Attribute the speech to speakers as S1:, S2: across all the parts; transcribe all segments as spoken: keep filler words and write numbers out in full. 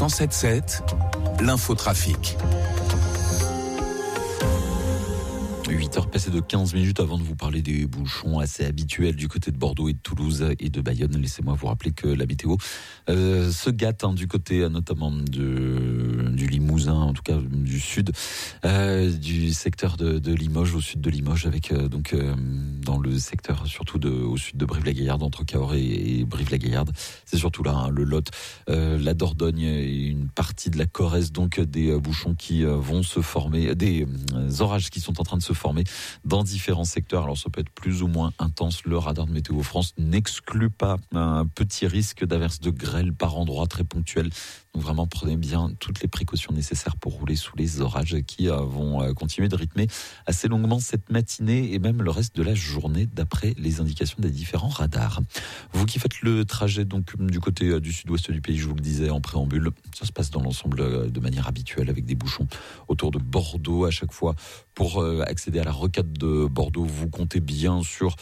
S1: cent sept sept, l'infotrafic.
S2: huit heures passées de quinze minutes avant de vous parler des bouchons assez habituels du côté de Bordeaux et de Toulouse et de Bayonne. Laissez-moi vous rappeler que la météo euh, se gâte hein, du côté notamment de, du Limousin, en tout cas du sud, euh, du secteur de, de Limoges, au sud de Limoges, avec euh, donc euh, dans le secteur surtout de, au sud de Brive-la-Gaillarde, entre Cahors et, et Brive-la-Gaillarde. C'est surtout là hein, le Lot, euh, la Dordogne et une partie de la Corrèze, donc des euh, bouchons qui euh, vont se former, des euh, orages qui sont en train de se former dans différents secteurs. Alors ça peut être plus ou moins intense. Le radar de Météo France n'exclut pas un petit risque d'averse de grêle par endroit très ponctuel. Donc vraiment prenez bien toutes les précautions nécessaires pour rouler sous les orages qui vont continuer de rythmer assez longuement cette matinée et même le reste de la journée d'après les indications des différents radars. Vous qui faites le trajet donc du côté du sud-ouest du pays, je vous le disais en préambule, ça se passe dans l'ensemble de manière habituelle avec des bouchons autour de Bordeaux à chaque fois. Pour accéder à la rocade de Bordeaux, vous comptez bien sur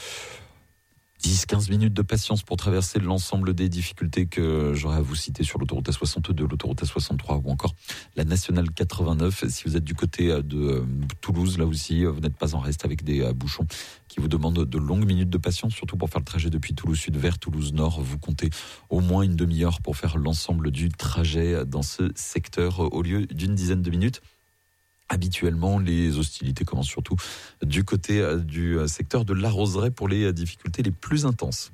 S2: dix à quinze minutes de patience pour traverser l'ensemble des difficultés que j'aurais à vous citer sur l'autoroute A soixante-deux, l'autoroute A soixante-trois ou encore la nationale quatre-vingt-neuf. Si vous êtes du côté de Toulouse, là aussi, vous n'êtes pas en reste avec des bouchons qui vous demandent de longues minutes de patience, surtout pour faire le trajet depuis Toulouse Sud vers Toulouse Nord. Vous comptez au moins une demi-heure pour faire l'ensemble du trajet dans ce secteur au lieu d'une dizaine de minutes. Habituellement, les hostilités commencent surtout du côté du secteur de la Roseraie pour les difficultés les plus intenses.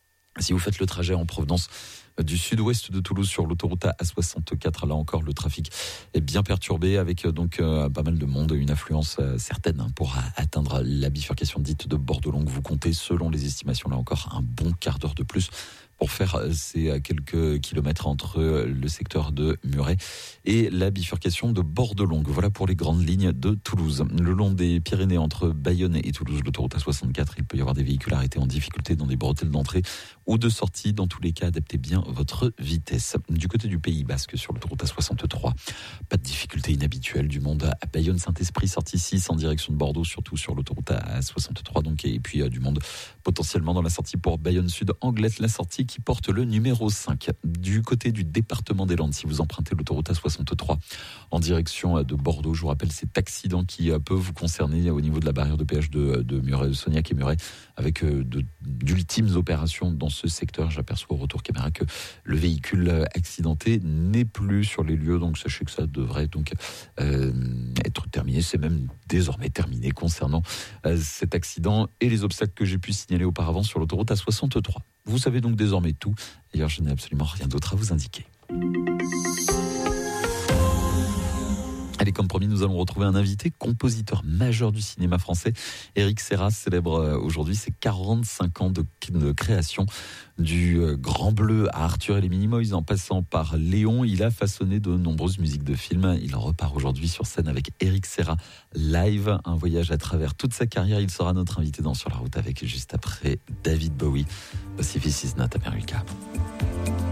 S2: Si vous faites le trajet en provenance du sud-ouest de Toulouse sur l'autoroute A soixante-quatre, là encore le trafic est bien perturbé avec donc euh, pas mal de monde, une affluence euh, certaine hein, pour atteindre la bifurcation dite de Bordeaux-Longue. Vous comptez selon les estimations là encore un bon quart d'heure de plus pour faire ces quelques kilomètres entre le secteur de Muret et la bifurcation de Bordeaux-Longue. Voilà pour les grandes lignes de Toulouse. Le long des Pyrénées entre Bayonne et Toulouse, l'autoroute A soixante-quatre, il peut y avoir des véhicules arrêtés en difficulté dans des bretelles d'entrée ou de sortie. Dans tous les cas, adaptez bien votre vitesse. Du côté du Pays Basque, sur l'autoroute A soixante-trois, pas de difficulté inhabituelle, du monde à Bayonne-Saint-Esprit, sortie six en direction de Bordeaux, surtout sur l'autoroute A soixante-trois, donc, et puis du monde potentiellement dans la sortie pour Bayonne-Sud-Anglette, la sortie qui porte le numéro cinq. Du côté du département des Landes, si vous empruntez l'autoroute A soixante-trois en direction de Bordeaux, je vous rappelle cet accident qui peut vous concerner au niveau de la barrière de péage de, de Muret, de Sognac et Muret, avec de, d'ultimes opérations dans ce secteur. J'aperçois au retour caméra que le véhicule accidenté n'est plus sur les lieux, donc sachez que ça devrait donc euh, être terminé. C'est même désormais terminé concernant euh, cet accident et les obstacles que j'ai pu signaler auparavant sur l'autoroute A soixante-trois. Vous savez donc désormais tout. D'ailleurs, je n'ai absolument rien d'autre à vous indiquer. Allez, comme promis, nous allons retrouver un invité, compositeur majeur du cinéma français. Éric Serra célèbre aujourd'hui ses quarante-cinq ans de, de création. Du Grand Bleu à Arthur et les Minimoys, en passant par Léon, il a façonné de nombreuses musiques de films. Il repart aujourd'hui sur scène avec Éric Serra live, un voyage à travers toute sa carrière. Il sera notre invité dans Sur la route avec juste après David Bowie. Voici This Is Not America.